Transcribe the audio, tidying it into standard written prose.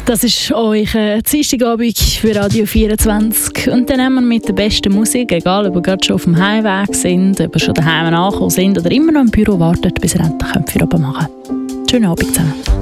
Das ist euch Dienstagabend für Radio 24. Und dann nehmen wir mit der besten Musik, egal ob ihr gerade schon auf dem Heimweg sind, ob ihr schon daheim angekommen sind oder immer noch im Büro wartet, bis ihr endlich Feierabend machen könnt. Schönen Abend zusammen.